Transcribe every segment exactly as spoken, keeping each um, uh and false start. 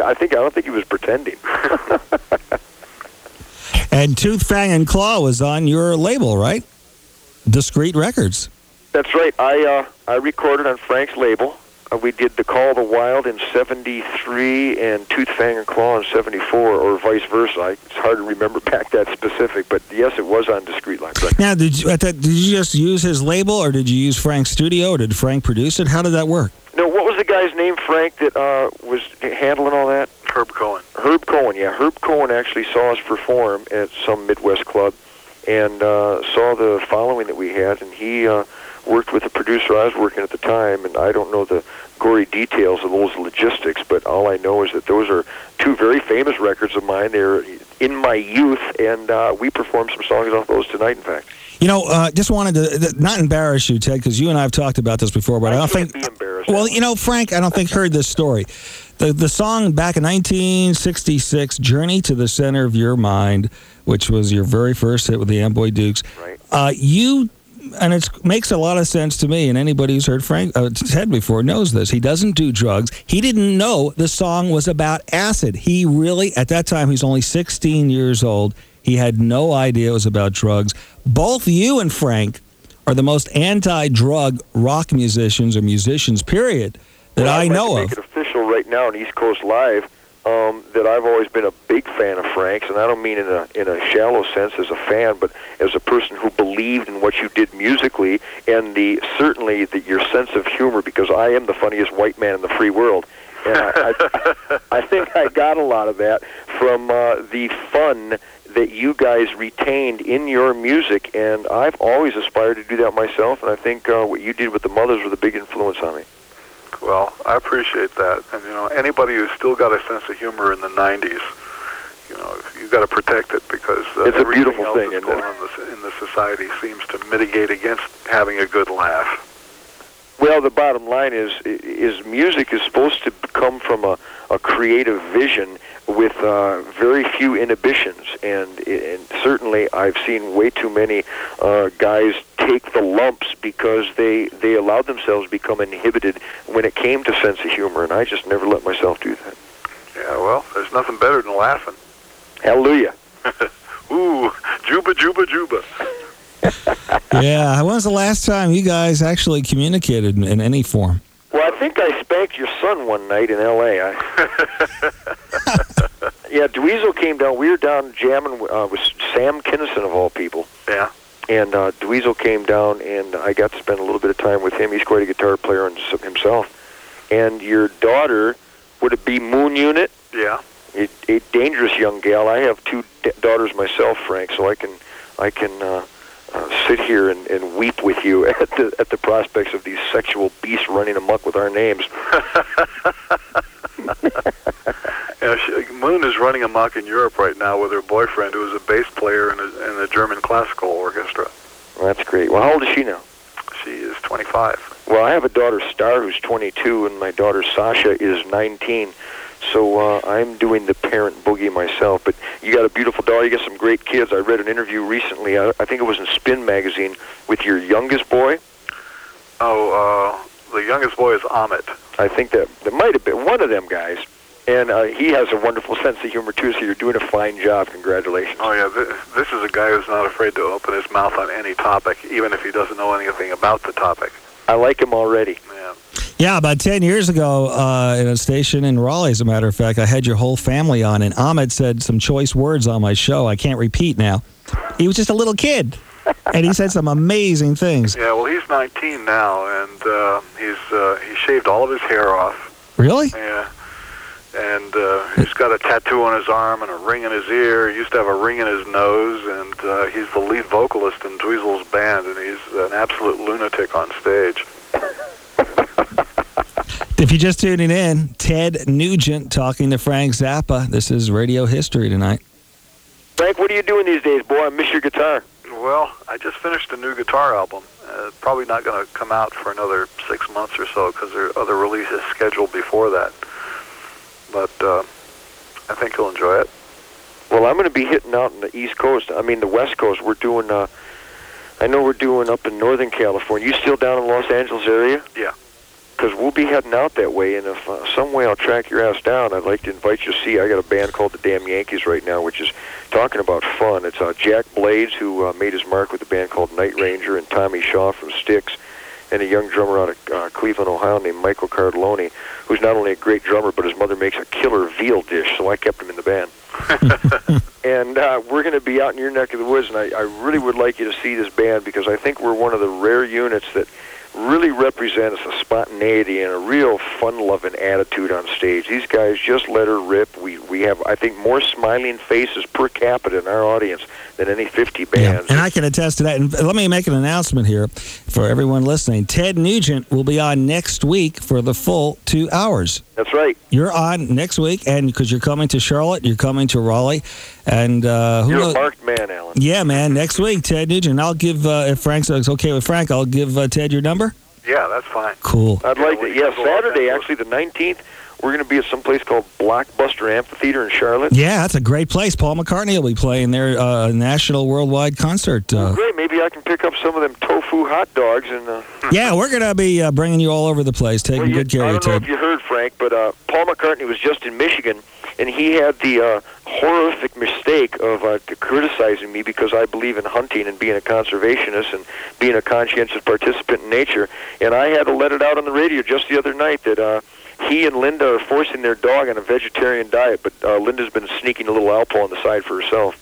I think I don't think he was pretending. And Tooth, Fang, and Claw was on your label, right? Discreet Records. That's right. I uh, I recorded on Frank's label. Uh, we did The Call of the Wild in seventy-three and Tooth, Fang, and Claw in seventy-four, or vice versa. I, it's hard to remember back that specific, but yes, it was on Discreet Records. Now, did you, at that, did you just use his label, or did you use Frank's studio, or did Frank produce it? How did that work? No, what was the guy's name, Frank, that uh, was handling all that? Herb Cohen. Herb Cohen, yeah. Herb Cohen actually saw us perform at some Midwest club and uh, saw the following that we had, and he uh, worked with the producer I was working at the time, and I don't know the gory details of those logistics, but all I know is that those are two very famous records of mine. They're in my youth, and uh, we performed some songs off those tonight, in fact. You know, uh, just wanted to not embarrass you, Ted, because you and I have talked about this before, but I, I don't can't think. Be embarrassed. Well, you know, Frank, I don't think heard this story. The the song back in nineteen sixty-six, "Journey to the Center of Your Mind," which was your very first hit with the Amboy Dukes. Right. Uh, you. And it makes a lot of sense to me, and anybody who's heard Frank uh, Ted before knows this. He doesn't do drugs. He didn't know the song was about acid. He really, at that time, he's only sixteen years old. He had no idea it was about drugs. Both you and Frank are the most anti-drug rock musicians or musicians, period, that well, I I'd know like to of. make it official right now on East Coast Live. Um, that I've always been a big fan of Frank's, and I don't mean in a in a shallow sense as a fan, but as a person who believed in what you did musically, and the certainly the, your sense of humor, because I am the funniest white man in the free world, and I, I, I think I got a lot of that from uh, the fun that you guys retained in your music, and I've always aspired to do that myself, and I think uh, what you did with the Mothers was a big influence on me. Well, I appreciate that. And, you know, anybody who's still got a sense of humor in the nineties, you know, you've got to protect it, because uh, it's a beautiful else thing, that's isn't going on in the, in the society seems to mitigate against having a good laugh. Well, the bottom line is, is music is supposed to come from a, a creative vision with uh, very few inhibitions, and, and certainly I've seen way too many uh, guys take the lumps because they, they allowed themselves to become inhibited when it came to sense of humor, and I just never let myself do that. Yeah, well, there's nothing better than laughing. Hallelujah. Ooh, juba, juba, juba. Yeah, when was the last time you guys actually communicated in, in any form? Well, I think I spanked your son one night in L A I Yeah, Dweezil came down. We were down jamming uh, with Sam Kinison, of all people. Yeah. And uh, Dweezil came down, and I got to spend a little bit of time with him. He's quite a guitar player himself. And your daughter, would it be Moon Unit? Yeah. A, a dangerous young gal. I have two d- daughters myself, Frank, so I can I can uh, uh, sit here and, and weep with you at the at the prospects of these sexual beasts running amok with our names. Yeah, she, Moon is running amok in Europe right now with her boyfriend, who is a bass player in a, in a German classical orchestra. Well, that's great. Well, how old is she now? She is twenty-five. Well, I have a daughter, Star, who's twenty-two, and my daughter, Sasha, is nineteen. So uh, I'm doing the parent boogie myself. But you got a beautiful daughter. You got some great kids. I read an interview recently, I, I think it was in Spin Magazine, with your youngest boy. Oh, uh, the youngest boy is Amit. I think that there might have been one of them guys. And uh, he has a wonderful sense of humor, too, so you're doing a fine job. Congratulations. Oh, yeah. This, this is a guy who's not afraid to open his mouth on any topic, even if he doesn't know anything about the topic. I like him already. Yeah. Yeah, about ten years ago, uh, in a station in Raleigh, as a matter of fact, I had your whole family on, and Ahmed said some choice words on my show I can't repeat now. He was just a little kid, and he said some amazing things. Yeah, well, he's nineteen now, and uh, he's uh, he shaved all of his hair off. Really? Yeah. And uh, he's got a tattoo on his arm and a ring in his ear. He used to have a ring in his nose, and uh, he's the lead vocalist in Dweezil's band, and he's an absolute lunatic on stage. If you're just tuning in, Ted Nugent talking to Frank Zappa. This is Radio History tonight. Frank, what are you doing these days, boy? I miss your guitar. Well, I just finished a new guitar album. Uh, probably not going to come out for another six months or so because there are other releases scheduled before that. But uh, I think you'll enjoy it. Well, I'm going to be hitting out in the East Coast. I mean, the West Coast. We're doing, uh, I know we're doing up in Northern California. You still down in the Los Angeles area? Yeah. because we'll be heading out that way, and if uh, some way I'll track your ass down, I'd like to invite you to see. I got a band called the Damn Yankees right now, which is talking about fun. It's uh, Jack Blades, who uh, made his mark with a band called Night Ranger, and Tommy Shaw from Styx, and a young drummer out of uh, Cleveland, Ohio, named Michael Cardelloni, who's not only a great drummer, but his mother makes a killer veal dish, so I kept him in the band. And uh, we're going to be out in your neck of the woods, and I, I really would like you to see this band, because I think we're one of the rare units that really represents a spontaneity and a real fun-loving attitude on stage. These guys just let her rip. We we have, I think, more smiling faces per capita in our audience than any fifty bands. Yeah, and I can attest to that. And let me make an announcement here for everyone listening. Ted Nugent will be on next week for the full two hours. That's right. You're on next week, and because you're coming to Charlotte, you're coming to Raleigh, and uh, who You're knows? a marked man, Alan. Yeah, man. Next week, Ted Nugent. I'll give uh, if Frank's okay with Frank, I'll give uh, Ted your number. Yeah, that's fine. Cool. I'd Yeah, like we to. can Yeah, go Saturday, out actually, the nineteenth, we're going to be at some place called Blockbuster Amphitheater in Charlotte. Yeah, that's a great place. Paul McCartney will be playing their uh, national worldwide concert. Uh, Great. Maybe I can pick up some of them tofu hot dogs and. Uh, yeah, we're going to be uh, bringing you all over the place, taking well, you, good care I of you, don't know Ted. if you heard, Frank, but uh, Paul McCartney was just in Michigan, and he had the uh, horrific mistake of uh, criticizing me because I believe in hunting and being a conservationist and being a conscientious participant in nature. And I had to let it out on the radio just the other night that uh, he and Linda are forcing their dog on a vegetarian diet, but uh, Linda's been sneaking a little Alpo on the side for herself.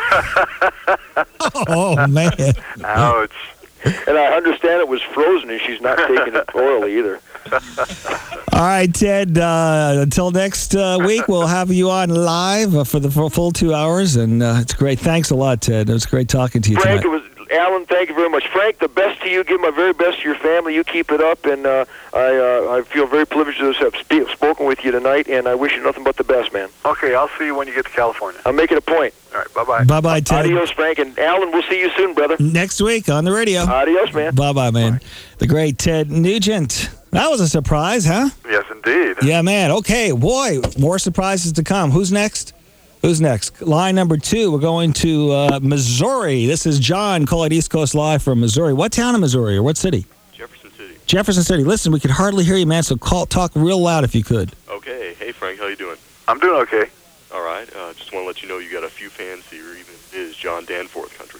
Oh, man. Ouch. And I understand it was frozen, and she's not taking it orally either. All right, Ted, uh, until next uh, week, we'll have you on live uh, for the full, full two hours, and uh, it's great. Thanks a lot, Ted. It was great talking to you Frank, tonight. it was Alan. Thank you very much, Frank. The best to you. Give my very best to your family. You keep it up, and uh, I uh, I feel very privileged to have sp- spoken with you tonight, and I wish you nothing but the best, man. Okay, I'll see you when you get to California. I'm making a point. All right, bye-bye. Bye-bye, Ted. Adios, Frank, and Alan. We'll see you soon, brother. Next week on the radio. Adios, man. Bye-bye, man. The great Ted Nugent. That was a surprise, huh? Yes, indeed. Yeah, man. Okay, boy, more surprises to come. Who's next? Who's next? Line number two, we're going to uh, Missouri. This is John calling East Coast Live from Missouri. What town in Missouri or what city? Jefferson City. Jefferson City. Listen, we could hardly hear you, man, so call, talk real loud if you could. Okay. Hey, Frank, how you doing? I'm doing okay. All right. Uh, just want to let you know you got a few fans here, even if it is John Danforth country.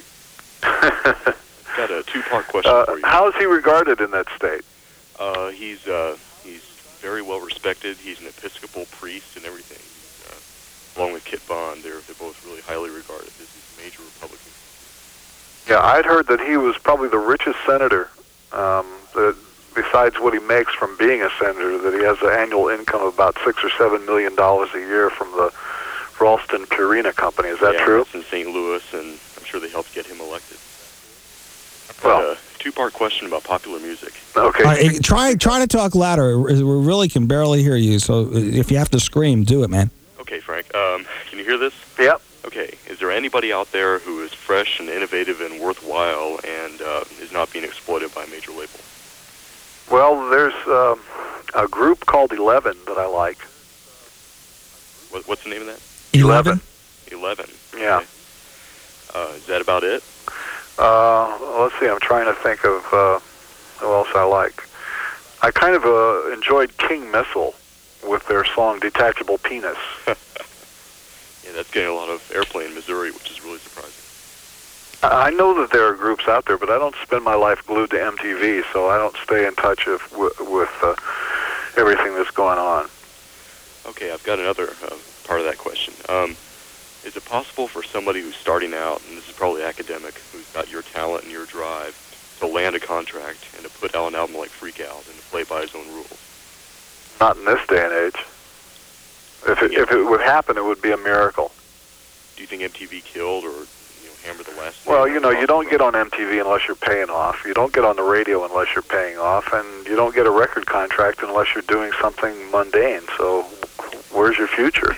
Got a two-part question uh, for you. how is he regarded in that state? Uh, he's uh, he's very well respected. He's an Episcopal priest and everything. Uh, along with Kit Bond, they're they're both really highly regarded. This is major Republican. Yeah, I'd heard that he was probably the richest senator, um, that besides what he makes from being a senator, that he has an annual income of about six or seven million dollars a year from the Ralston Purina Company. Is that yeah, true? That's in Saint Louis, and I'm sure they helped get him elected. Well, uh, two-part question about popular music. Okay. All right, try, try to talk louder. We really can barely hear you, so if you have to scream, do it, man. Okay, Frank. Um, can you hear this? Yep. Okay. Is there anybody out there who is fresh and innovative and worthwhile and uh, is not being exploited by a major label? Well, there's um, a group called Eleven that I like. What, what's the name of that? Eleven? Eleven. Yeah. Okay. Uh, is that about it? Uh, let's see, I'm trying to think of uh, who else I like. I kind of uh, enjoyed King Missile with their song Detachable Penis. Yeah, that's getting a lot of airplay in Missouri, which is really surprising. I know that there are groups out there, but I don't spend my life glued to M T V, so I don't stay in touch with, with uh, everything that's going on. Okay, I've got another uh, part of that question. Um, is it possible for somebody who's starting out, and this is probably academic, who's got your talent and your drive, to land a contract and to put out an album like Freak Out and to play by his own rules? Not in this day and age. If it, Yeah. if it would happen, it would be a miracle. Do you think M T V killed or you know hammered the last? Well, you know, you don't get on M T V unless you're paying off. You don't get on the radio unless you're paying off, and you don't get a record contract unless you're doing something mundane. So, where's your future?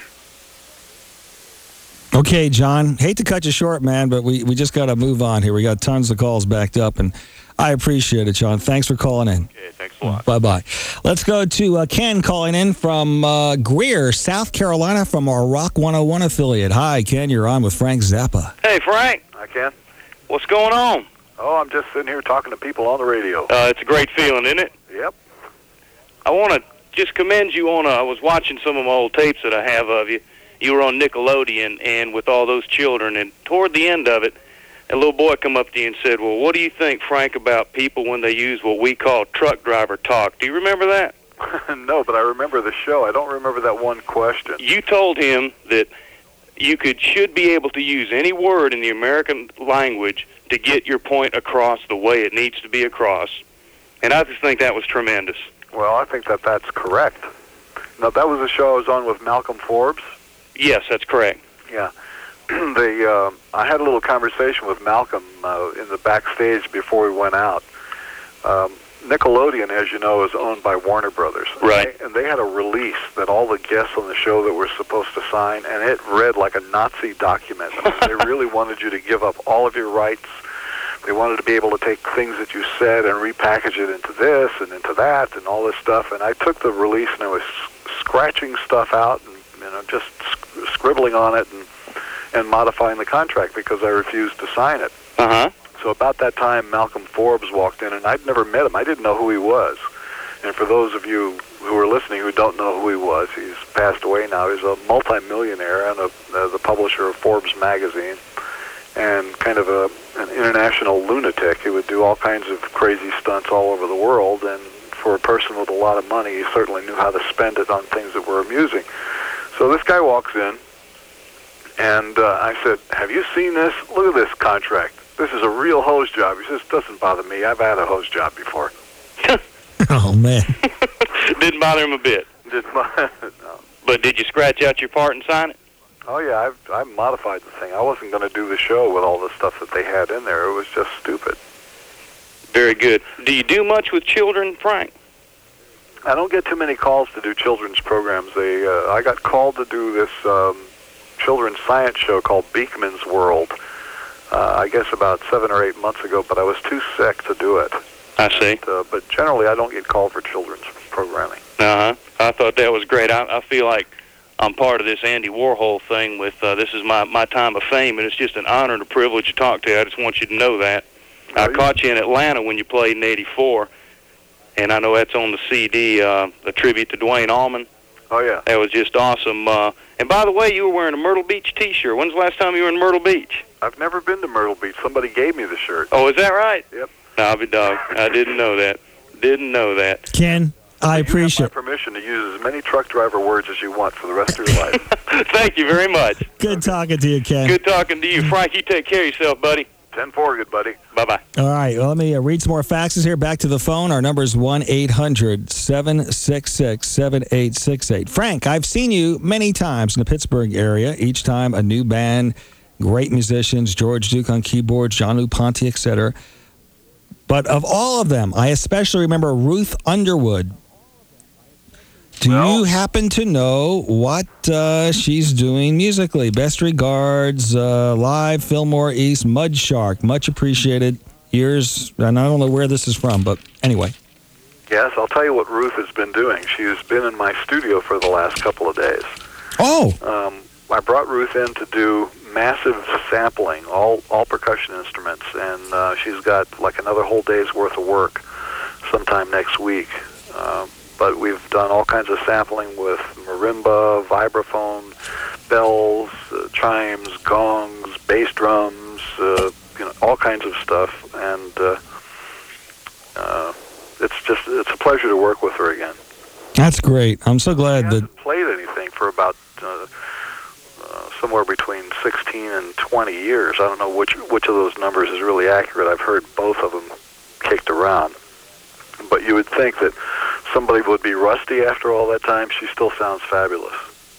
Okay, John. Hate to cut you short, man, but we, we just got to move on here. We got tons of calls backed up, and I appreciate it, John. Thanks for calling in. Okay, thanks a lot. Bye-bye. Let's go to uh, Ken calling in from uh, Greer, South Carolina, from our Rock one oh one affiliate. Hi, Ken. You're on with Frank Zappa. Hey, Frank. I can. What's going on? Oh, I'm just sitting here talking to people on the radio. Uh, it's a great feeling, isn't it? Yep. I want to just commend you on. A, I was watching some of my old tapes that I have of you. You were on Nickelodeon, and with all those children, and toward the end of it, a little boy come up to you and said, "Well, what do you think, Frank, about people when they use what we call truck driver talk?" Do you remember that? No, but I remember the show. I don't remember that one question. You told him that you could should be able to use any word in the American language to get your point across the way it needs to be across. And I just think that was tremendous. Well, I think that that's correct. Now, that was a show I was on with Malcolm Forbes. Yes, that's correct. Yeah. they, uh, I had a little conversation with Malcolm uh, in the backstage before we went out. Um, Nickelodeon, as you know, is owned by Warner Brothers. Right. And they, and they had a release that all the guests on the show that were supposed to sign, and it read like a Nazi document. I mean, they really wanted you to give up all of your rights. They wanted to be able to take things that you said and repackage it into this and into that and all this stuff. And I took the release and I was scratching stuff out and, you know, just scribbling on it and, and modifying the contract because I refused to sign it. Uh-huh. So about that time, Malcolm Forbes walked in, and I'd never met him. I didn't know who he was. And for those of you who are listening who don't know who he was, he's passed away now. He's a multimillionaire and a, uh, the publisher of Forbes magazine, and kind of a, an international lunatic. He would do all kinds of crazy stunts all over the world, and for a person with a lot of money, he certainly knew how to spend it on things that were amusing. So this guy walks in, and uh, I said, "Have you seen this? Look at this contract. This is a real hose job." He says, "Doesn't bother me. I've had a hose job before." Oh, man. Didn't bother him a bit. Didn't bother, no. But did you scratch out your part and sign it? Oh, yeah, I've, I modified the thing. I wasn't going to do the show with all the stuff that they had in there. It was just stupid. Very good. Do you do much with children, Frank? I don't get too many calls to do children's programs. They, uh, I got called to do this um, children's science show called Beekman's World, uh, I guess about seven or eight months ago, but I was too sick to do it. I see. But, uh, but generally, I don't get called for children's programming. Uh-huh. I thought that was great. I, I feel like I'm part of this Andy Warhol thing with uh, this is my, my time of fame, and it's just an honor and a privilege to talk to you. I just want you to know that. Oh, I you- caught you in Atlanta when you played in eighty-four, and I know that's on the C D, uh, a tribute to Dwayne Allman. Oh, yeah. That was just awesome. Uh, and by the way, you were wearing a Myrtle Beach T-shirt. When's the last time you were in Myrtle Beach? I've never been to Myrtle Beach. Somebody gave me the shirt. Oh, is that right? Yep. No, I'll be dog. I didn't know that. Didn't know that. Ken, I You have appreciate my permission to use as many truck driver words as you want for the rest of your life. Thank you very much. Good talking to you, Ken. Good talking to you. Frank, you take care of yourself, buddy. ten four, good buddy. Bye-bye. All right, well, let me uh, read some more faxes here. Back to the phone. Our number is one eight hundred seven six six seven eight six eight. Frank, I've seen you many times in the Pittsburgh area, each time a new band, great musicians, George Duke on keyboards, John Ponte, et cetera. But of all of them, I especially remember Ruth Underwood. Do Well- you happen to know what uh, she's doing musically? Best regards, uh, live, Fillmore East, Mud Shark, much appreciated. Years, and I don't know where this is from, but anyway. Yes, I'll tell you what Ruth has been doing. She's been in my studio for the last couple of days. Oh, Um, I brought Ruth in to do massive sampling, all all percussion instruments, and uh, she's got like another whole day's worth of work sometime next week. Uh, but we've done all kinds of sampling with marimba, vibraphone, bells, uh, chimes, gongs, bass drums, uh, you know, all kinds of stuff, and uh, uh, it's just it's a pleasure to work with her again. that's great. I'm so She glad that. hasn't played anything for about uh, uh, somewhere between sixteen and twenty years. I don't know which which of those numbers is really accurate. I've heard both of them kicked around. But you would think that somebody would be rusty after all that time. She still sounds fabulous.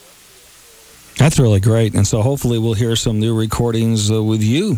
That's really great. And so hopefully we'll hear some new recordings uh, with you.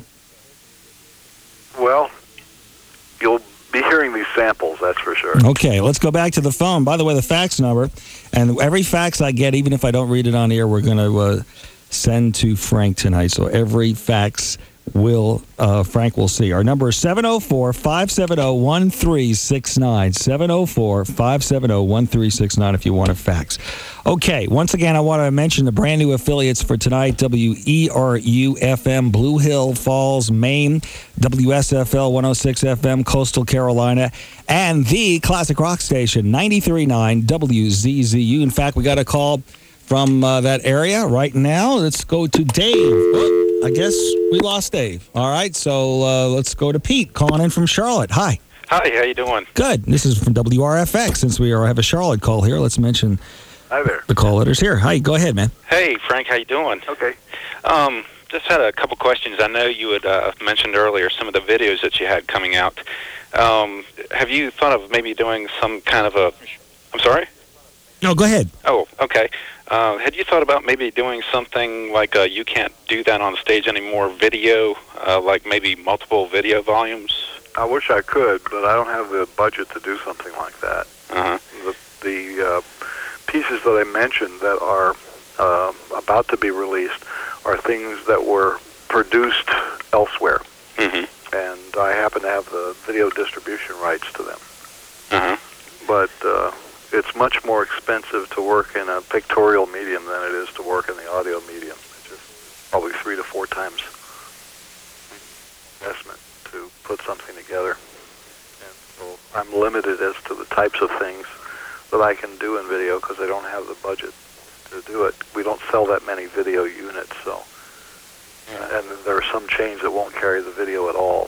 Well, you'll be hearing these samples, that's for sure. Okay, let's go back to the phone. By the way, the fax number, and every fax I get, even if I don't read it on air, we're going to uh, send to Frank tonight. So every fax will uh, Frank will see. Our number is seven oh four, five seven oh, one three six nine. seven oh four, five seven oh, one three six nine if you want a fax. Okay, once again, I want to mention the brand new affiliates for tonight. W E R U F M, Blue Hill Falls, Maine. W S F L one oh six F M, Coastal Carolina. And the classic rock station, ninety-three point nine W Z Z U. In fact, we got a call from uh, that area right now. Let's go to Dave. Oh, I guess we lost Dave. All right, so uh, let's go to Pete calling in from Charlotte. Hi. Hi, how you doing? Good. This is from W R F X. Since we are, have a Charlotte call here, let's mention Hi there. the call letters here. Hi, go ahead, man. Hey, Frank, how you doing? Okay. Um, just had a couple questions. I know you had uh, mentioned earlier some of the videos that you had coming out. Um, have you thought of maybe doing some kind of a... I'm sorry? No, go ahead. Oh, okay. Uh, had you thought about maybe doing something like uh, You Can't Do That on Stage Anymore video, uh, like maybe multiple video volumes? I wish I could, but I don't have the budget to do something like that. Uh-huh. The, the uh, pieces that I mentioned that are uh, about to be released are things that were produced elsewhere. Mm-hmm. And I happen to have the video distribution rights to them. Uh-huh. But uh, it's much more expensive to work in a pictorial medium than it is to work in the audio medium. It's just probably three to four times investment to put something together. And so I'm limited as to the types of things that I can do in video because I don't have the budget to do it. We don't sell that many video units, so... Uh, and there are some chains that won't carry the video at all.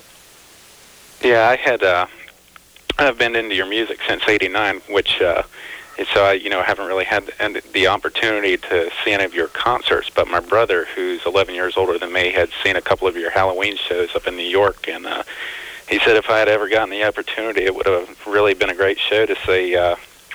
Yeah, I had... Uh, I've been into your music since eighty-nine, which... Uh, so I, you know, haven't really had the, the opportunity to see any of your concerts, but my brother, who's eleven years older than me, had seen a couple of your Halloween shows up in New York, and uh, he said if I had ever gotten the opportunity, it would have really been a great show to see. Uh,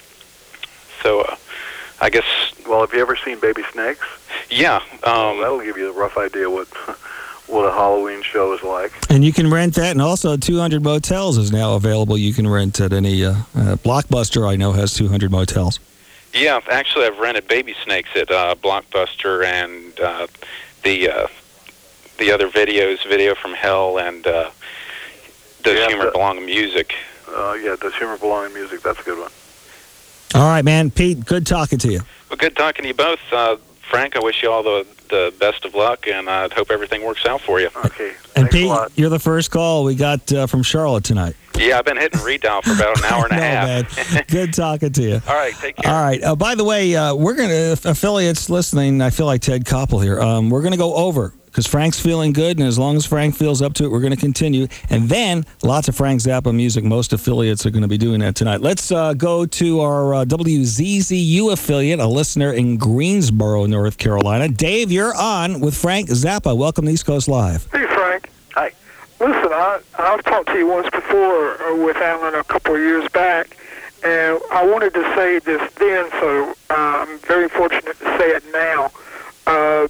so, uh, I guess... Well, have you ever seen Baby Snakes? Yeah. Um, well, that'll give you a rough idea what what a Halloween show is like. And you can rent that, and also two hundred Motels is now available. You can rent at any uh, uh, Blockbuster, I know, has two hundred motels. Yeah, actually, I've rented Baby Snakes at uh, Blockbuster, and uh, the uh, the other videos, Video from Hell, and uh, Does Yeah, Humor the- Belong in Music? Uh, yeah, Does Humor Belong in Music? That's a good one. All right, man. Pete, good talking to you. Well, good talking to you both. Uh, Frank, I wish you all the, the best of luck, and I hope everything works out for you. Okay, And thanks a Pete, lot. you're the first call we got uh, from Charlotte tonight. Yeah, I've been hitting redial for about an hour and a No, half. man. Good talking to you. All right, take care. All right. Uh, by the way, uh, we're going to, affiliates listening, I feel like Ted Koppel here, um, we're going to go over because Frank's feeling good, and as long as Frank feels up to it, we're going to continue. And then lots of Frank Zappa music. Most affiliates are going to be doing that tonight. Let's uh, go to our uh, W Z Z U affiliate, a listener in Greensboro, North Carolina. Dave, you're on with Frank Zappa. Welcome to East Coast Live. Hey, Frank. Hi. Listen, I, I've talked to you once before uh, with Alan a couple of years back, and I wanted to say this then, so uh, I'm very fortunate to say it now. Uh,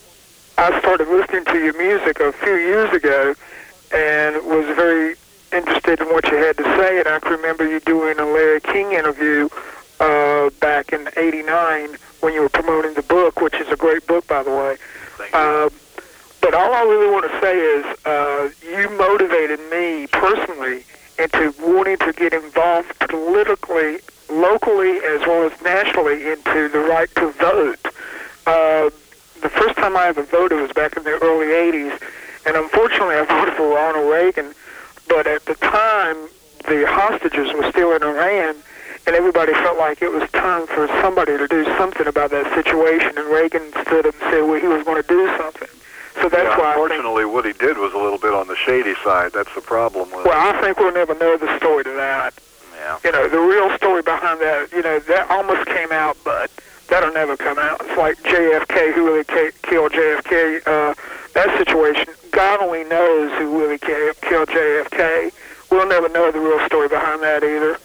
I started listening to your music a few years ago and was very interested in what you had to say, and I can remember you doing a Larry King interview uh, back in eighty-nine when you were promoting the book, which is a great book, by the way. Thank you. Uh, but all I really want to say is uh, you motivated me personally into wanting to get involved politically, locally, as well as nationally into the right to vote. Uh, the first time I ever voted was back in the early eighties, and unfortunately I voted for Ronald Reagan, but at the time the hostages were still in Iran, and everybody felt like it was time for somebody to do something about that situation, and Reagan stood up and said, well, he was going to do something. So that's yeah, why I think, unfortunately, what he did was a little bit on the shady side. That's the problem with well, I think we'll never know the story to that. Yeah. You know, the real story behind that, you know, that almost came out, but that'll never come out. It's like J F K, who really ca- killed J F K. Uh, that situation, God only knows who really ca- killed J F K. We'll never know the real story behind that either.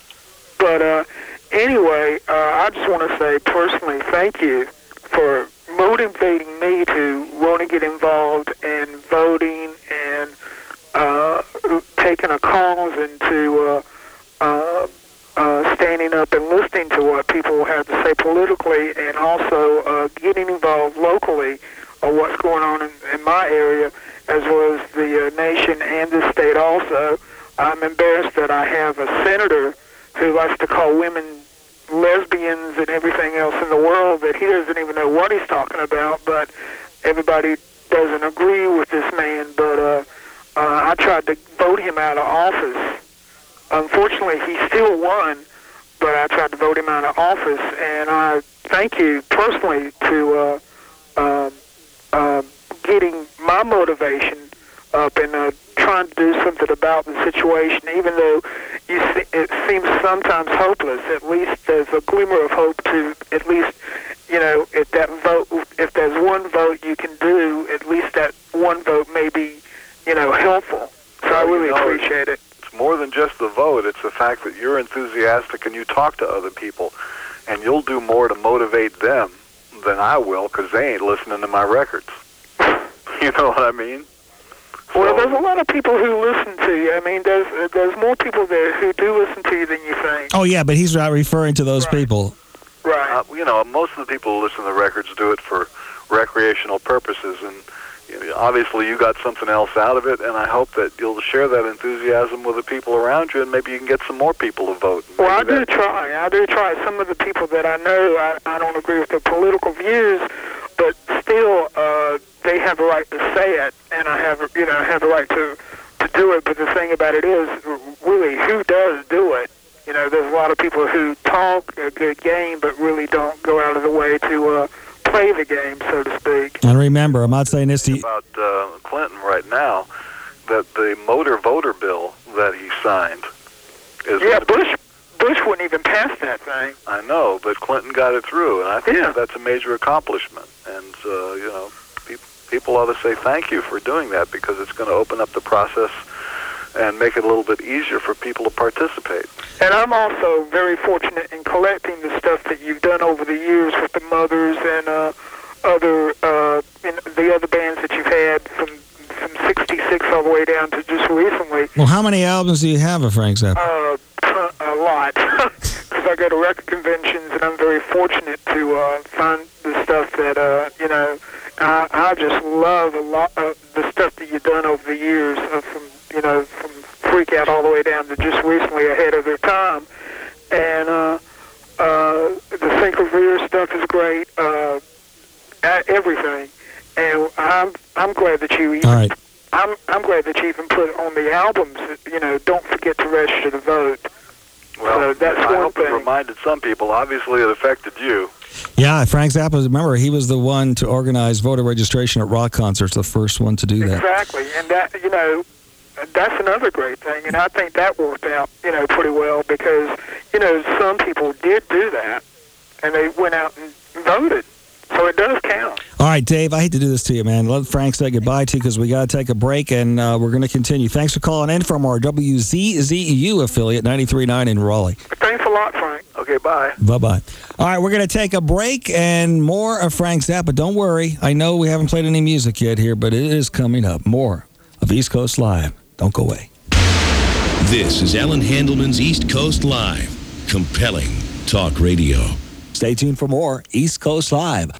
But uh, anyway, uh, I just want to say personally thank you for motivating me to want to get involved in voting and uh, taking a cause and to uh, uh, uh, standing up and listening to what people have to say politically, and also uh, getting involved locally of what's going on in, in my area, as well as the uh, nation and the state also. I'm embarrassed that I have a senator who likes to call women lesbians and everything else in the world, that he doesn't even know what he's talking about, but everybody doesn't agree with this man. But uh, uh, I tried to vote him out of office. Unfortunately, he still won, but I tried to vote him out of office, and I thank you personally to uh, uh, uh, getting my motivation up and uh, trying to do something about the situation, even though you see, it seems sometimes hopeless. At least there's a glimmer of hope to, at least, you know, if that vote, if there's one vote you can do, at least that one vote may be, you know, helpful. So I really you know, appreciate it. It's more than just the vote. It's the fact that you're enthusiastic and you talk to other people, and you'll do more to motivate them than I will, because they ain't listening to my records. You know what I mean? Well, there's a lot of people who listen to you. I mean, there's there's more people there who do listen to you than you think. Oh, yeah, but he's not referring to those Right. people. Right. Uh, you know, most of the people who listen to the records do it for recreational purposes, and you know, obviously you got something else out of it, and I hope that you'll share that enthusiasm with the people around you, and maybe you can get some more people to vote. Well, I Maybe do that- try. I do try. Some of the people that I know, I, I don't agree with their political views, but still, uh, they have a right to say it, and I have, you know, have a right to to do it. But the thing about it is, really, who does do it? You know, there's a lot of people who talk a good game, but really don't go out of the way to uh, play the game, so to speak. And remember, I'm not saying this to you. about uh, Clinton right now, that the motor voter bill that he signed is Yeah, gonna be- Bush Bush wouldn't even pass that thing. I know, but Clinton got it through, and I think Yeah. that that's a major accomplishment. And, uh, you know, pe- people ought to say thank you for doing that, because it's going to open up the process and make it a little bit easier for people to participate. And I'm also very fortunate in collecting the stuff that you've done over the years with the Mothers and uh, other uh, in the other bands that you've had from from sixty-six all the way down to just recently. Well, how many albums do you have of Frank Zappa? Uh, a lot, because I go to record conventions, and I'm very fortunate to uh, find the stuff that uh, you know. I, I just love a lot of the stuff that you've done over the years, uh, from you know from Freak Out all the way down to just recently Ahead of Their Time, and uh, uh, the Think Revere stuff is great. Uh, everything, and I'm I'm glad that you even. All right. I'm I'm glad that you even put on the albums. You know, don't forget to register to vote. Well, So that's I one hope it thing. reminded some people. Obviously, it affected you. Yeah, Frank Zappa, remember, he was the one to organize voter registration at rock concerts, the first one to do that. Exactly, and that you know, that's another great thing, and I think that worked out, you know, pretty well, because you know some people did do that, and they went out and voted, so it does count. All right, Dave, I hate to do this to you, man. Let Frank say goodbye to you, because we got to take a break, and uh, we're going to continue. Thanks for calling in from our W Z Z U affiliate, ninety-three point nine in Raleigh. Thanks a lot, Frank. Okay, bye. Bye-bye. All right, we're going to take a break and more of Frank Zappa. Don't worry. I know we haven't played any music yet here, but it is coming up. More of East Coast Live. Don't go away. This is Alan Handelman's East Coast Live. Compelling talk radio. Stay tuned for more East Coast Live.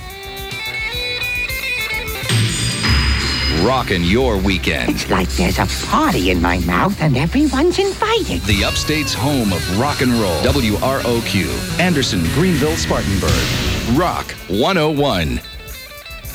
Rockin' your weekend. It's like there's a party in my mouth and everyone's invited. The Upstate's home of rock and roll. W R O Q. Anderson, Greenville, Spartanburg. Rock one oh one.